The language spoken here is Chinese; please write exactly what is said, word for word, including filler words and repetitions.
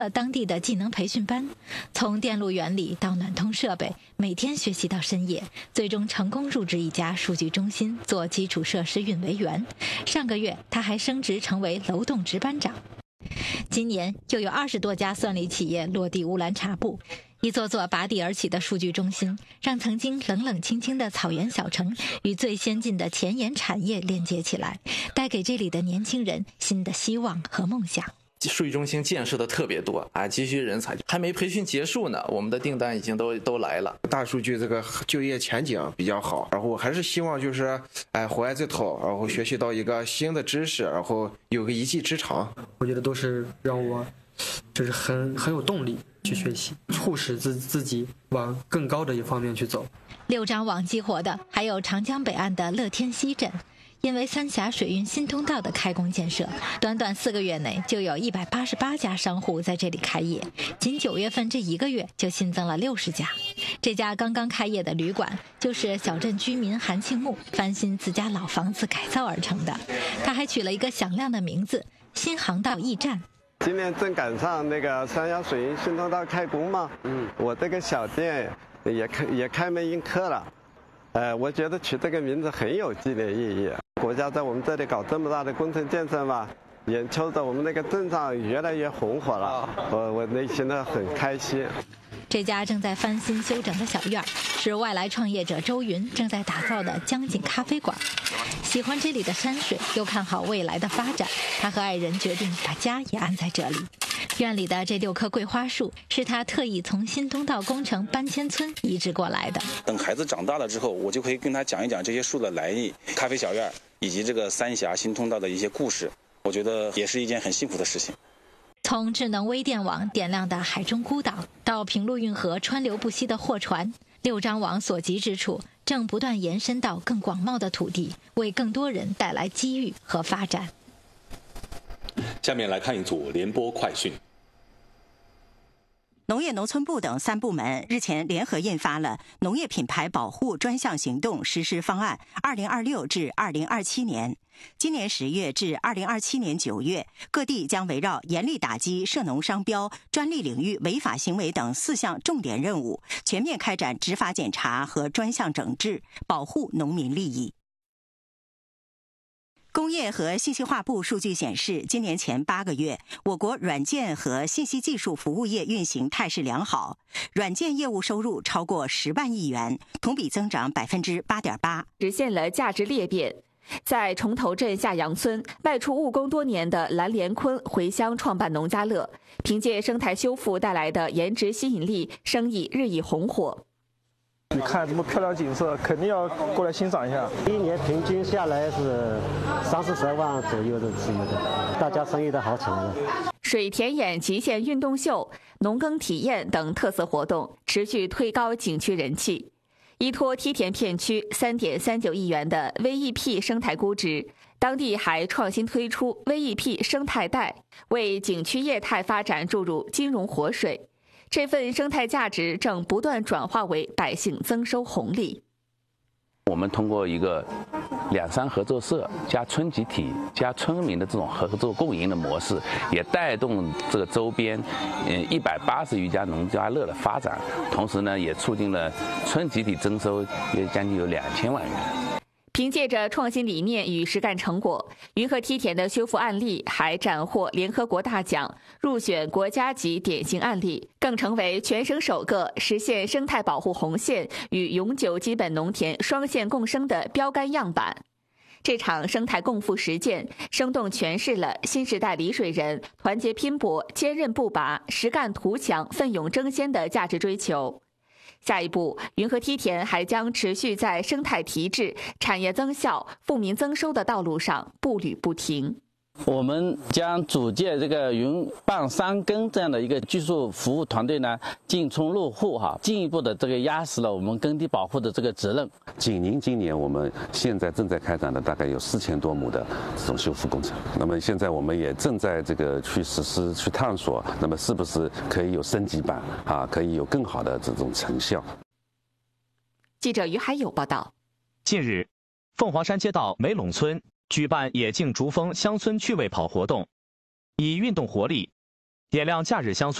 了当地的技能培训班，从电路原理到暖通设备，每天学习到深夜，最终成功入职一家数据中心做基础设施运维员。上个月他还升职成为楼栋值班长。今年又有二十多家算力企业落地乌兰察布，一座座拔地而起的数据中心，让曾经冷冷清清的草原小城与最先进的前沿产业连接起来，带给这里的年轻人新的希望和梦想。 数据中心建设的特别多啊，急需人才，还没培训结束呢，我们的订单已经都都来了。 大数据这个就业前景比较好，然后还是希望就是哎回来这头，然后学习到一个新的知识，然后有个一技之长。 我觉得都是让我就是很很有动力去学习，促使自自己往更高的一方面去走。 六张网激活的还有长江北岸的乐天西镇。因为三峡水运新通道的开工建设，短短四个月内就有一百八十八家商户在这里开业，仅九月份这一个月就新增了六十家。这家刚刚开业的旅馆就是小镇居民韩庆木翻新自家老房子改造而成的，他还取了一个响亮的名字——新航道驿站。 今年正赶上那个三峡水运新通道开工嘛，嗯，我这个小店也开也开门迎客了，呃，我觉得取这个名字很有纪念意义。国家在我们这里搞这么大的工程建设嘛，眼瞅着我们那个镇上越来越红火了，我我内心呢很开心。 这家正在翻新修整的小院是外来创业者周云正在打造的江景咖啡馆。喜欢这里的山水，又看好未来的发展，他和爱人决定把家也安在这里。院里的这六棵桂花树是他特意从新通道工程搬迁村移植过来的。 等孩子长大了之后，我就可以跟他讲一讲这些树的来历、咖啡小院以及这个三峡新通道的一些故事，我觉得也是一件很幸福的事情。 从智能微电网点亮的海中孤岛，到平陆运河川流不息的货船，六张网所及之处正不断延伸到更广袤的土地，为更多人带来机遇和发展。 下面来看一组联播快讯。 农业农村部等三部门日前联合印发了《农业品牌保护专项行动实施方案（二零二六至二零二七年）》。今年十月至二零二七年九月，各地将围绕严厉打击涉农商标、专利领域违法行为等四项重点任务，全面开展执法检查和专项整治，保护农民利益。工业和信息化部数据显示，今年前八个月，我国软件和信息技术服务业运行态势良好，软件业务收入超过十万亿元，同比增长百分之八点八， 实现了价值裂变。在崇头镇下杨村，外出务工多年的蓝连坤回乡创办农家乐，凭借生态修复带来的颜值吸引力，生意日益红火。 你看这么漂亮景色，肯定要过来欣赏一下。 一年平均下来是三四十万左右的是有的，大家生意都好起来了。 水田野极限运动秀、农耕体验等特色活动持续推高景区人气。依托梯田片区三点三九亿元的 V E P 生态估值，当地还创新推出 V E P 生态贷，为景区业态发展注入金融活水。这份生态价值正不断转化为百姓增收红利。 我们通过一个两三合作社加村集体加村民的这种合作共赢的模式，也带动这个周边嗯一百八十余家农家乐的发展，同时呢，也促进了村集体增收约将近有两千万元。 凭借着创新理念与实干成果，云和梯田的修复案例还斩获联合国大奖，入选国家级典型案例，更成为全省首个实现生态保护红线与永久基本农田双线共生的标杆样板。这场生态共富实践，生动诠释了新时代丽水人团结拼搏、坚韧不拔、实干图强、奋勇争先的价值追求。下一步，云和梯田还将持续在生态提质、产业增效、富民增收的道路上步履不停。 我们将组建这个云蚌三耕这样的一个技术服务团队呢，进冲入户哈，进一步的这个压实了我们耕地保护的这个责任。 紧邻今年我们现在正在开展的大概有四千多亩的这种修复工程，那么现在我们也正在这个去实施、去探索，那么是不是可以有升级版啊，可以有更好的这种成效。 记者于海友报道。 近日，凤凰山街道梅陇村举办野径竹峰乡村趣味跑活动，以运动活力、 点亮假日乡村。